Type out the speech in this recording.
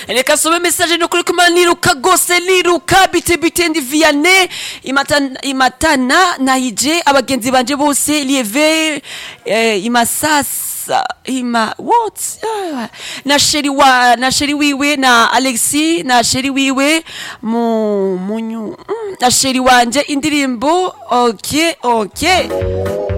reka some message no kuri kuma niruka gose niruka bite ndi Vianney imatana nahije abagenzi banje bose lieve imasasa what na sheri wiwe na Alexi na sheri wiwe munyu na sheri wanje indirimbo okay